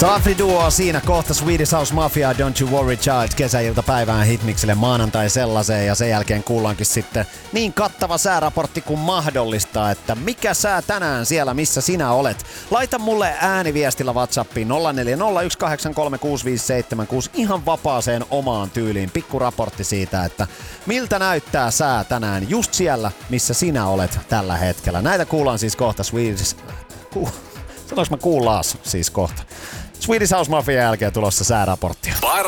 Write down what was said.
Safri Duo siinä kohta Swedish House Mafia, Don't You Worry Child, kesäiltapäivään Hitmixille maanantai sellaiseen ja sen jälkeen kuullaankin sitten niin kattava sääraportti kuin mahdollista, että mikä sää tänään siellä missä sinä olet. Laita mulle ääniviestillä WhatsAppiin 0401836576 ihan vapaaseen omaan tyyliin. Pikku raportti siitä, että miltä näyttää sää tänään just siellä missä sinä olet tällä hetkellä. Näitä kuullaan siis kohta Swedish... Sanoinko mä kuullaan siis kohta? Swedish House Mafia jälkeen tulossa sääraporttia.